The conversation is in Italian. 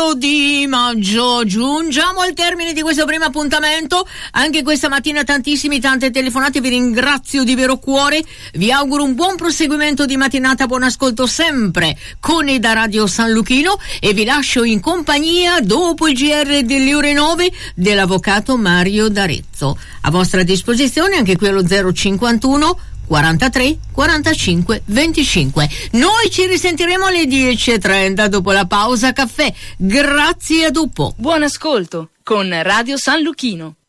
di maggio. Giungiamo al termine di questo primo appuntamento. Anche questa mattina tante telefonate, vi ringrazio di vero cuore. Vi auguro un buon proseguimento di mattinata, buon ascolto sempre con e da Radio San Luchino, e vi lascio in compagnia, dopo il GR delle ore 9, dell'avvocato Mario D'Arezzo. A vostra disposizione anche quello 051 43 45 25. Noi ci risentiremo alle 10:30 dopo la pausa caffè. Grazie, a dopo. Buon ascolto con Radio San Luchino.